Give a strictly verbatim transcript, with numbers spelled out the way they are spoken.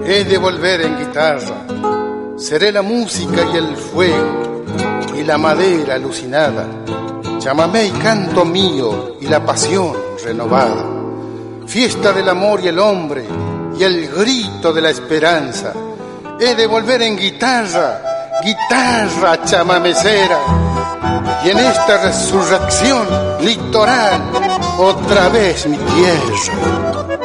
He de volver en guitarra, seré la música y el fuego y la madera alucinada, chamamé y canto mío y la pasión renovada, fiesta del amor y el hombre y el grito de la esperanza. He de volver en guitarra, guitarra chamamecera, y en esta resurrección litoral otra vez mi tierra.